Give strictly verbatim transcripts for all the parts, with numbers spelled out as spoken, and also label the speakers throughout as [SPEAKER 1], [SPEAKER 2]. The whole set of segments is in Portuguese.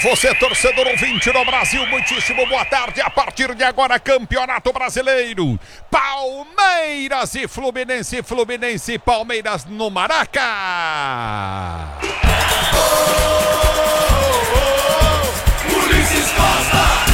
[SPEAKER 1] você, torcedor ouvinte do Brasil, muitíssimo boa tarde. A partir de agora, Campeonato Brasileiro. Palmeiras e Fluminense, Fluminense e Palmeiras no Maraca. Oh, oh, oh, Ulisses Costa.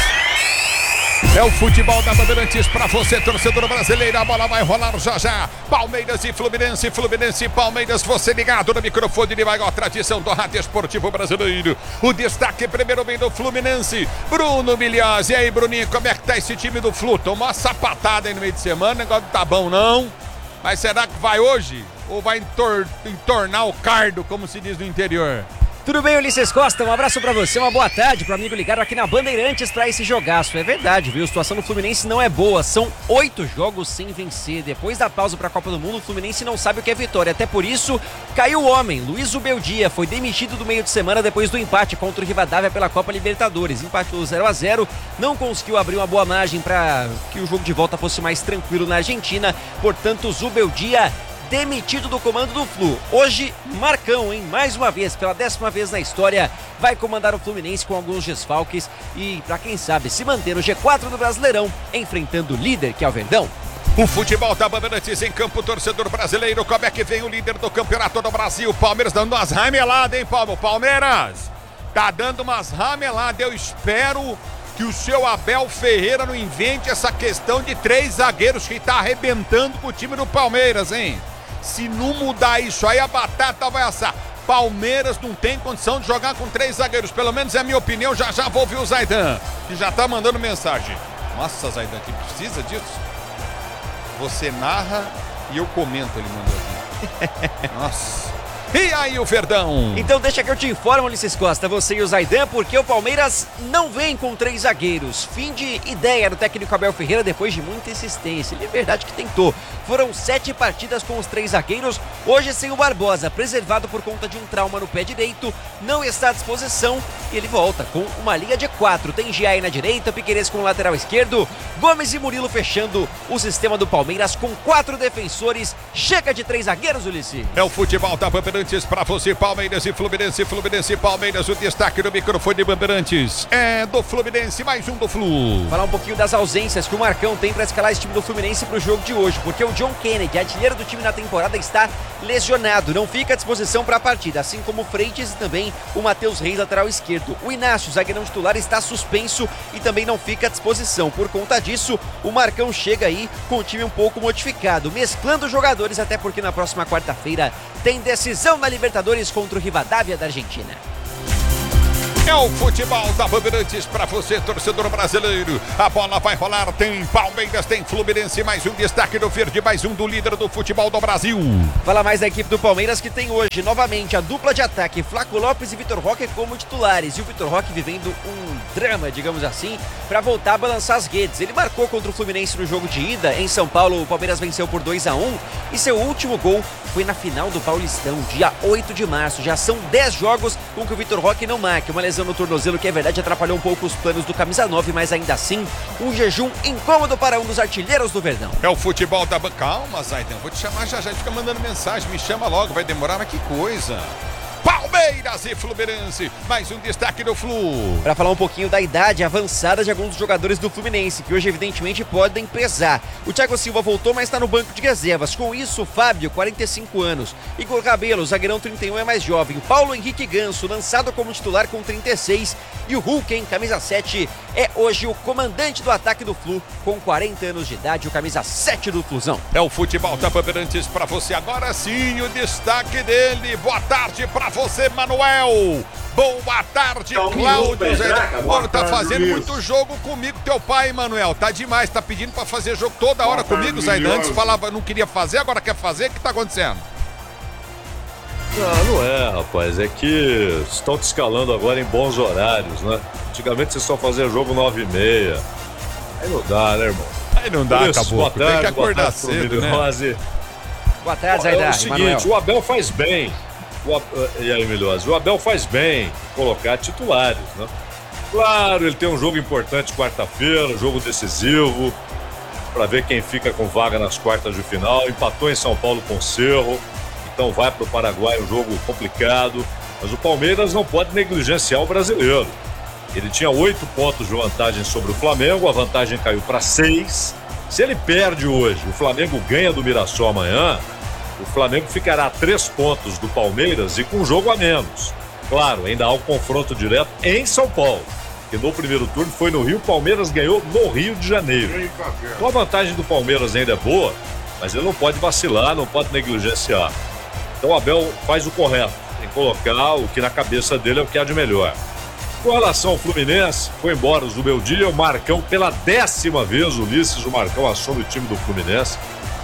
[SPEAKER 1] É o futebol da Bandeirantes pra você, torcedor brasileiro. A bola vai rolar já já. Palmeiras e Fluminense, Fluminense e Palmeiras. Você ligado no microfone de maior tradição do rádio esportivo brasileiro. O destaque primeiro vem do Fluminense, Bruno Milhaz. E aí, Bruninho, como é que tá esse time do Flu? Tomou uma sapatada aí no meio de semana, o negócio não tá bom não. Mas será que vai hoje? Ou vai entor- entornar o cardo, como se diz no interior?
[SPEAKER 2] Tudo bem, Ulisses Costa? Um abraço pra você, uma boa tarde pro amigo ligado aqui na Bandeirantes pra esse jogaço. É verdade, viu? A situação do Fluminense não é boa, são oito jogos sem vencer. Depois da pausa pra Copa do Mundo, o Fluminense não sabe o que é vitória. Até por isso, caiu o homem. Luiz Ubeldia foi demitido do meio de semana depois do empate contra o Rivadavia pela Copa Libertadores. Empatou zero a zero, não conseguiu abrir uma boa margem pra que o jogo de volta fosse mais tranquilo na Argentina. Portanto, Zubeldia demitido do comando do Flu. Hoje, Marcão, hein? Mais uma vez, pela décima vez na história, vai comandar o Fluminense com alguns desfalques e, pra quem sabe, se manter no G quatro do Brasileirão, enfrentando o líder, que é o Verdão.
[SPEAKER 1] O futebol da Bandeirantes em campo, torcedor brasileiro. Como é que vem o líder do campeonato do Brasil? Palmeiras dando umas rameladas, hein, Paulo? Palmeiras tá dando umas rameladas. Eu espero que o seu Abel Ferreira não invente essa questão de três zagueiros que tá arrebentando com o time do Palmeiras, hein? Se não mudar isso aí, a batata vai assar. Palmeiras não tem condição de jogar com três zagueiros. Pelo menos é a minha opinião. Já já vou ouvir o Zaidan, que já tá mandando mensagem. Nossa, Zaidan, que precisa disso? Você narra e eu comento, ele mandou aqui. Nossa. E aí, o Verdão?
[SPEAKER 2] Então deixa que eu te informo, Ulisses Costa, você e o Zaidan, porque o Palmeiras não vem com três zagueiros. Fim de ideia do técnico Abel Ferreira depois de muita insistência. Ele é verdade que tentou. Foram sete partidas com os três zagueiros. Hoje sem o Barbosa, preservado por conta de um trauma no pé direito, não está à disposição e ele volta com uma linha de quatro. Tem Giai na direita, Piquerez com o lateral esquerdo, Gomes e Murilo fechando o sistema do Palmeiras com quatro defensores. Chega de três zagueiros, Ulisses.
[SPEAKER 1] É o futebol da Bandeirantes para você, Palmeiras e Fluminense, Fluminense e Palmeiras. O destaque do microfone de Bandeirantes é do Fluminense, mais um do Flu.
[SPEAKER 2] Falar um pouquinho das ausências que o Marcão tem para escalar esse time do Fluminense para o jogo de hoje, porque o John Kennedy, artilheiro do time na temporada, está lesionado, não fica à disposição para a partida, assim como o Freitas e também o Matheus Reis, lateral esquerdo. O Inácio, zagueirão titular, está suspenso e também não fica à disposição. Por conta disso, o Marcão chega aí com o time um pouco modificado, mesclando jogadores, até porque na próxima quarta-feira tem decisão na Libertadores contra o Rivadavia da Argentina.
[SPEAKER 1] É o futebol da Bandeirantes para você, torcedor brasileiro. A bola vai rolar, tem Palmeiras, tem Fluminense, mais um destaque do verde, mais um do líder do futebol do Brasil.
[SPEAKER 2] Fala mais da equipe do Palmeiras, que tem hoje novamente a dupla de ataque, Flaco Lopes e Vitor Roque como titulares. E o Vitor Roque vivendo um drama, digamos assim, para voltar a balançar as redes. Ele marcou contra o Fluminense no jogo de ida. Em São Paulo, o Palmeiras venceu por dois a um e seu último gol foi na final do Paulistão, dia oito de março. Já são dez jogos com que o Vitor Roque não marque. Uma lesão no tornozelo que é verdade atrapalhou um pouco os planos do camisa nove, mas ainda assim um jejum incômodo para um dos artilheiros do Verdão.
[SPEAKER 1] É o futebol da... Calma, Zaidan, vou te chamar já já, fica mandando mensagem, me chama logo, vai demorar, mas que coisa. Palmeiras e Fluminense, mais um destaque do Flu.
[SPEAKER 2] Para falar um pouquinho da idade avançada de alguns dos jogadores do Fluminense, que hoje evidentemente podem pesar. O Thiago Silva voltou, mas está no banco de reservas. Com isso, o Fábio, quarenta e cinco anos. Igor Rabelo, zagueirão, trinta e um, é mais jovem. Paulo Henrique Ganso, lançado como titular com trinta e seis. E o Hulk, em camisa sete, é hoje o comandante do ataque do Flu, com quarenta anos de idade, o camisa sete do Flusão.
[SPEAKER 1] É o futebol da Bandeirantes para você. Agora sim, o destaque dele. Boa tarde para você, Manuel. Boa tarde, Cláudio. Zé. Pô, tá fazendo muito jogo comigo, teu pai, Manuel. Tá demais, tá pedindo para fazer jogo toda hora comigo, Zé. Antes falava não queria fazer, agora quer fazer. O que tá acontecendo?
[SPEAKER 3] Não, não é, rapaz. É que estão te escalando agora em bons horários, né? Antigamente você só fazia jogo nove e meia. Aí não dá, né, irmão?
[SPEAKER 1] Aí não dá, acabou. Tem que acordar cedo, né?
[SPEAKER 2] Boa tarde, Zaidan.
[SPEAKER 3] É o seguinte, Manuel. O Abel faz bem. O, e aí, Milhose? O Abel faz bem colocar titulares, né? Claro, ele tem um jogo importante quarta-feira, um jogo decisivo, para ver quem fica com vaga nas quartas de final. Empatou em São Paulo com o Cerro, então vai para o Paraguai, um jogo complicado. Mas o Palmeiras não pode negligenciar o brasileiro. Ele tinha oito pontos de vantagem sobre o Flamengo, a vantagem caiu para seis. Se ele perde hoje, o Flamengo ganha do Mirassol amanhã, o Flamengo ficará a três pontos do Palmeiras e com um jogo a menos. Claro, ainda há um confronto direto em São Paulo, que no primeiro turno foi no Rio, o Palmeiras ganhou no Rio de Janeiro. Então a vantagem do Palmeiras ainda é boa, mas ele não pode vacilar, não pode negligenciar. Então o Abel faz o correto, tem que colocar o que na cabeça dele é o que há de melhor. Com relação ao Fluminense, foi embora o Zubeldia, o Marcão pela décima vez, o Ulisses, o Marcão assume o time do Fluminense.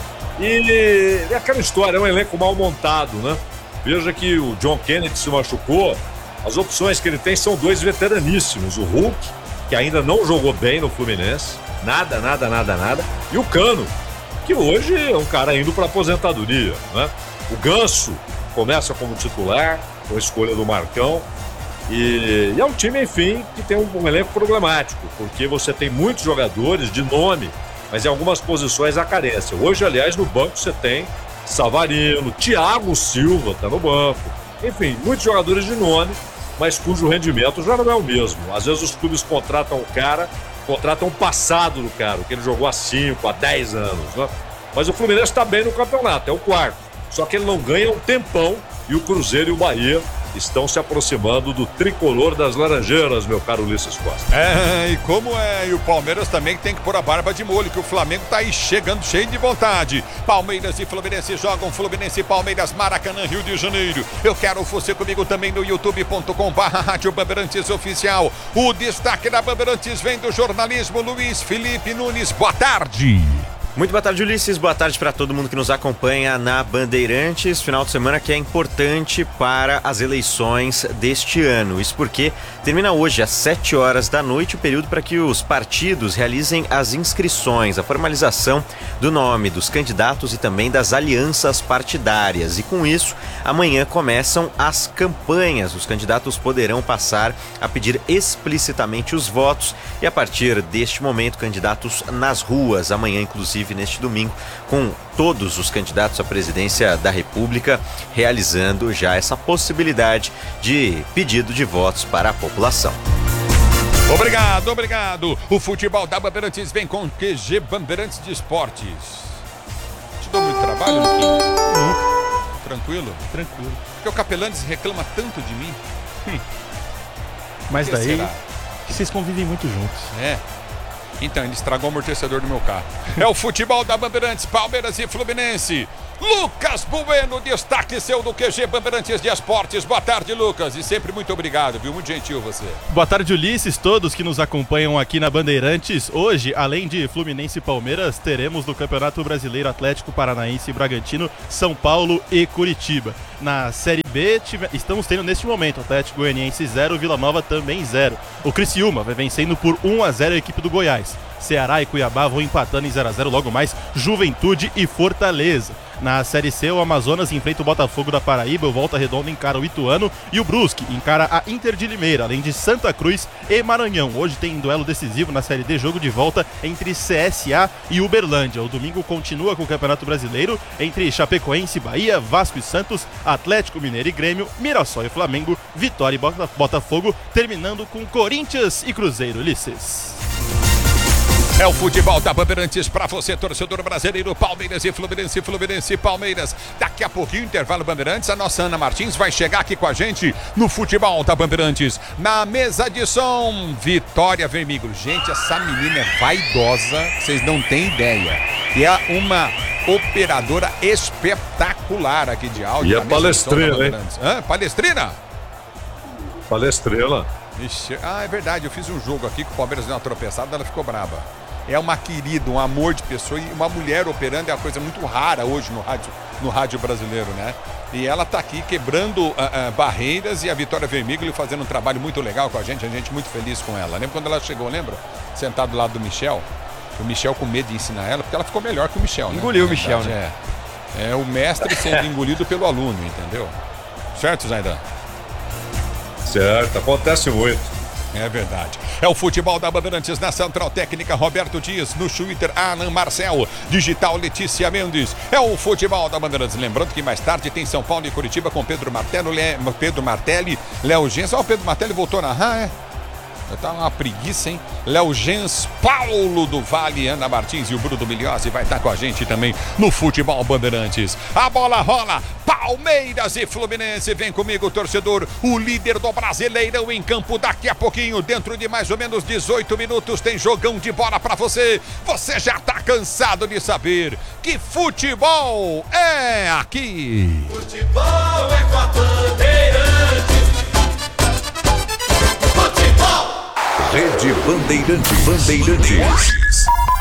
[SPEAKER 3] E é aquela história, é um elenco mal montado, né? Veja que o John Kennedy se machucou, as opções que ele tem são dois veteraníssimos, o Hulk, que ainda não jogou bem no Fluminense, nada, nada, nada, nada, e o Cano, que hoje é um cara indo para aposentadoria, né? O Ganso começa como titular, com a escolha do Marcão, e, e é um time, enfim, que tem um, um elenco problemático, porque você tem muitos jogadores de nome, mas em algumas posições há carência. Hoje, aliás, no banco você tem Savarino, Thiago Silva está no banco, enfim, muitos jogadores de nome, mas cujo rendimento já não é o mesmo. Às vezes os clubes contratam o cara, contratam o passado do cara, o que ele jogou há cinco, há dez anos, né? Mas o Fluminense está bem no campeonato, é o quarto, só que ele não ganha um tempão e o Cruzeiro e o Bahia estão se aproximando do tricolor das Laranjeiras, meu caro Ulisses Costa.
[SPEAKER 1] É, e como é, e o Palmeiras também tem que pôr a barba de molho, que o Flamengo tá aí chegando cheio de vontade. Palmeiras e Fluminense jogam, Fluminense e Palmeiras, Maracanã, Rio de Janeiro. Eu quero você comigo também no youtube ponto com barra Rádio Bandeirantes Oficial. O destaque da Bandeirantes vem do jornalismo, Luiz Felipe Nunes. Boa tarde.
[SPEAKER 4] Muito boa tarde, Ulisses. Boa tarde para todo mundo que nos acompanha na Bandeirantes. Final de semana que é importante para as eleições deste ano. Isso porque termina hoje às sete horas da noite o período para que os partidos realizem as inscrições, a formalização do nome dos candidatos e também das alianças partidárias. E com isso, amanhã começam as campanhas. Os candidatos poderão passar a pedir explicitamente os votos e a partir deste momento, candidatos nas ruas. Amanhã, inclusive, neste domingo, com todos os candidatos à presidência da República realizando já essa possibilidade de pedido de votos para a população.
[SPEAKER 1] Obrigado, obrigado. O futebol da Bandeirantes vem com Q G Bandeirantes de Esportes. Te dou muito trabalho, Luquinho? Nunca. Tranquilo?
[SPEAKER 5] Tranquilo.
[SPEAKER 1] Porque o Capelanes reclama tanto de mim. Hum.
[SPEAKER 5] Mas daí,
[SPEAKER 1] será?
[SPEAKER 5] que vocês convivem muito juntos.
[SPEAKER 1] É. Então, ele estragou o amortecedor do meu carro. É o futebol da Bandeirantes, Palmeiras e Fluminense. Lucas Bueno, destaque seu do Q G Bandeirantes de Esportes. Boa tarde, Lucas, e sempre muito obrigado, viu? Muito gentil você.
[SPEAKER 5] Boa tarde, Ulisses, todos que nos acompanham aqui na Bandeirantes. Hoje, além de Fluminense e Palmeiras, teremos no Campeonato Brasileiro Atlético Paranaense e Bragantino, São Paulo e Curitiba. Na Série B, tive... estamos tendo neste momento Atlético Goianiense zero, Vila Nova também zero. O Criciúma vai vencendo por um a zero a equipe do Goiás. Ceará e Cuiabá vão empatando em zero a zero, logo mais Juventude e Fortaleza. Na Série C, o Amazonas enfrenta o Botafogo da Paraíba, o Volta Redonda encara o Ituano e o Brusque encara a Inter de Limeira, além de Santa Cruz e Maranhão. Hoje tem duelo decisivo na Série D, jogo de volta entre C S A e Uberlândia. O domingo continua com o Campeonato Brasileiro entre Chapecoense, Bahia, Vasco e Santos, Atlético Mineiro e Grêmio, Mirassol e Flamengo, Vitória e Botafogo, terminando com Corinthians e Cruzeiro. Ulisses.
[SPEAKER 1] É o futebol da Bandeirantes para você, torcedor brasileiro. Palmeiras e Fluminense, Fluminense e Palmeiras. Daqui a pouquinho, intervalo Bandeirantes. A nossa Ana Martins vai chegar aqui com a gente no futebol da Bandeirantes. Na mesa de som, Vitória Vermigro. Gente, essa menina é vaidosa, vocês não têm ideia. E é uma operadora espetacular aqui de áudio.
[SPEAKER 3] E a palestrina, hein?
[SPEAKER 1] Hã? Palestrina?
[SPEAKER 3] Palestrela.
[SPEAKER 1] Ixi, ah, é verdade, eu fiz um jogo aqui que o Palmeiras deu uma tropeçada, ela ficou brava. É uma querida, um amor de pessoa, e uma mulher operando é uma coisa muito rara hoje no rádio, no rádio brasileiro, né? E ela tá aqui quebrando uh, uh, barreiras, e a Vitória Vermigli fazendo um trabalho muito legal com a gente, a gente muito feliz com ela. Lembra quando ela chegou, lembra? Sentado do lado do Michel, o Michel com medo de ensinar ela, porque ela ficou melhor que o Michel, né?
[SPEAKER 2] Engoliu o Michel, né?
[SPEAKER 1] É. É o mestre sendo engolido pelo aluno, entendeu? Certo, Zaidan?
[SPEAKER 3] Certo, acontece muito.
[SPEAKER 1] É verdade. É o futebol da Bandeirantes na Central Técnica Roberto Dias, no Twitter Alan Marcel, digital Letícia Mendes. É o futebol da Bandeirantes. Lembrando que mais tarde tem São Paulo e Curitiba com Pedro Martello, Le... Pedro Martelli, Léo Gens. Ó, o Pedro Martelli voltou a narrar, é? Tá uma preguiça, hein? Léo Gens, Paulo do Vale, Ana Martins e o Bruno Milhozzi vai estar com a gente também no Futebol Bandeirantes. A bola rola, Palmeiras e Fluminense. Vem comigo, torcedor, o líder do Brasileirão em campo daqui a pouquinho. Dentro de mais ou menos dezoito minutos tem jogão de bola pra você. Você já tá cansado de saber que futebol é aqui.
[SPEAKER 6] Futebol é com a Bandeirantes. Futebol!
[SPEAKER 7] Rede Bandeirantes. Bandeirantes.